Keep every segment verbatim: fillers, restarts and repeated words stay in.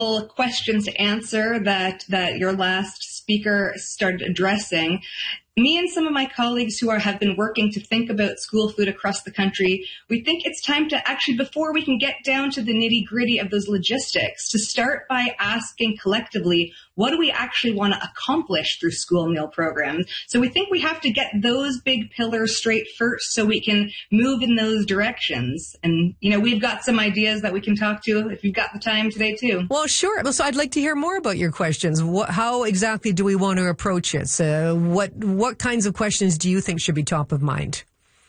questions to answer that, that your last speaker started addressing. Me and some of my colleagues who are, have been working to think about school food across the country, we think it's time to actually, before we can get down to the nitty gritty of those logistics, to start by asking collectively, what do we actually want to accomplish through school meal programs? So we think we have to get those big pillars straight first so we can move in those directions. And, you know, we've got some ideas that we can talk to if you've got the time today too. Well, sure. So I'd like to hear more about your questions. What, how exactly do we want to approach it? So what, what kinds of questions do you think should be top of mind?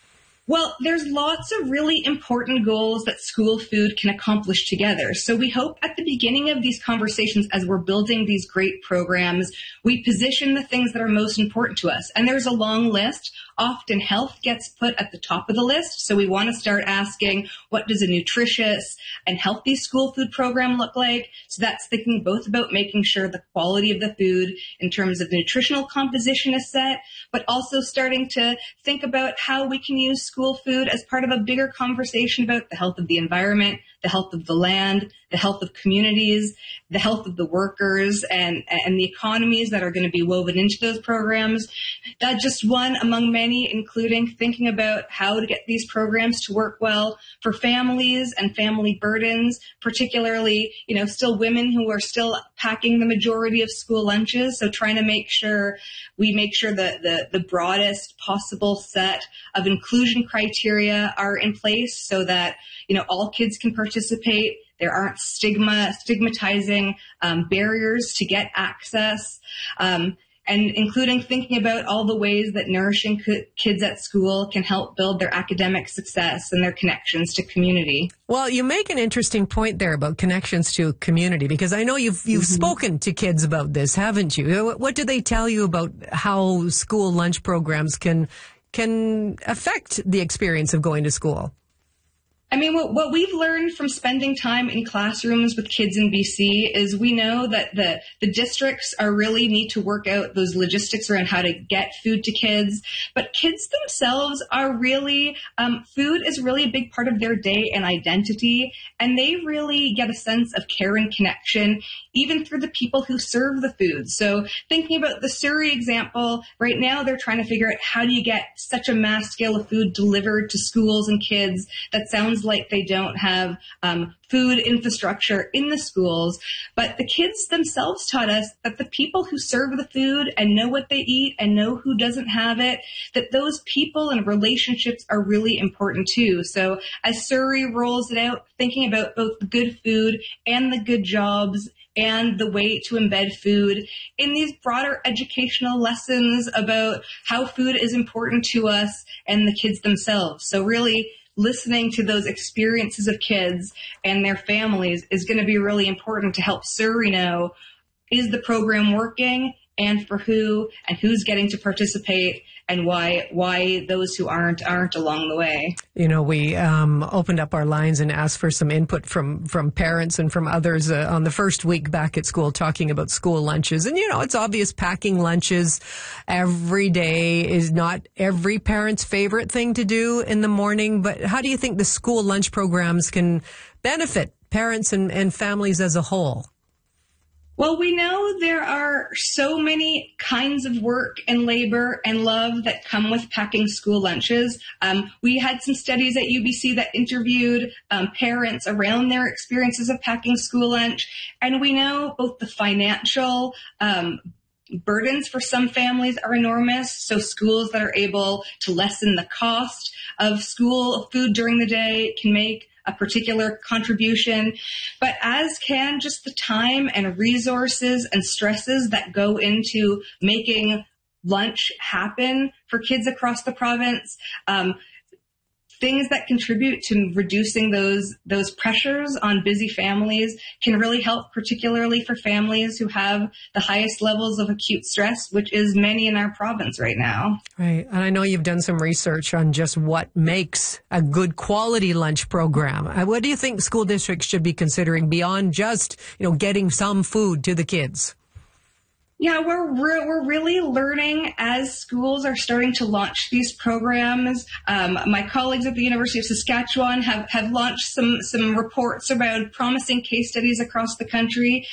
Well, there's lots of really important goals that school food can accomplish together. So we hope at the beginning of these conversations, as we're building these great programs, we position the things that are most important to us. And there's a long list. Often health gets put at the top of the list. So we want to start asking, what does a nutritious and healthy school food program look like? So that's thinking both about making sure the quality of the food in terms of nutritional composition is set, but also starting to think about how we can use school food as part of a bigger conversation about the health of the environment, the health of the land, the health of communities, the health of the workers, and, and the economies that are going to be woven into those programs. That's just one among many, including thinking about how to get these programs to work well for families and family burdens, particularly, you know, still women who are still packing the majority of school lunches. So trying to make sure we make sure that the, the broadest possible set of inclusion criteria are in place so that, you know, all kids can participate. There aren't stigma, stigmatizing um, barriers to get access, um, and including thinking about all the ways that nourishing co- kids at school can help build their academic success and their connections to community. Well, you make an interesting point there about connections to community, because I know you've you've mm-hmm. spoken to kids about this, haven't you? What, what do they tell you about how school lunch programs can can affect the experience of going to school? I mean, what, what we've learned from spending time in classrooms with kids in B C is we know that the, the districts are really need to work out those logistics around how to get food to kids. But kids themselves are really, um, food is really a big part of their day and identity. And they really get a sense of care and connection, even through the people who serve the food. So thinking about the Surrey example, right now they're trying to figure out how do you get such a mass scale of food delivered to schools and kids that sounds like they don't have um, food infrastructure in the schools. But the kids themselves taught us that the people who serve the food and know what they eat and know who doesn't have it, that those people and relationships are really important too. So as Surrey rolls it out, thinking about both the good food and the good jobs and the way to embed food in these broader educational lessons about how food is important to us and the kids themselves. So really listening to those experiences of kids and their families is going to be really important to help Surrey know, is the program working and for who and who's getting to participate and why why those who aren't aren't along the way. You know, we um, opened up our lines and asked for some input from, from parents and from others uh, on the first week back at school talking about school lunches. And, you know, it's obvious packing lunches every day is not every parent's favorite thing to do in the morning. But how do you think the school lunch programs can benefit parents and, and families as a whole? Well, we know there are so many kinds of work and labor and love that come with packing school lunches. Um, we had some studies at U B C that interviewed um, parents around their experiences of packing school lunch. And we know both the financial um, burdens for some families are enormous. So schools that are able to lessen the cost of school food during the day can make a particular contribution, but as can just the time and resources and stresses that go into making lunch happen for kids across the province. Um, things that contribute to reducing those those pressures on busy families can really help, particularly for families who have the highest levels of acute stress, which is many in our province right now. Right. And I know you've done some research on just what makes a good quality lunch program. What do you think school districts should be considering beyond just, you know, getting some food to the kids? Yeah, we're re- we're really learning as schools are starting to launch these programs. Um, my colleagues at the University of Saskatchewan have, have launched some some reports about promising case studies across the country.